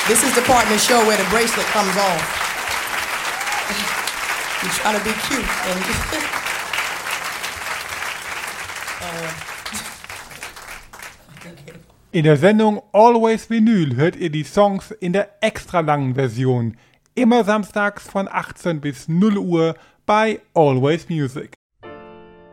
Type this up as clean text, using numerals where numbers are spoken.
This is the part in the show where the bracelet comes off. You try to be cute. In der Sendung Always Vinyl hört ihr die Songs in der extra langen Version. Immer samstags von 18 bis 0 Uhr bei Always Music.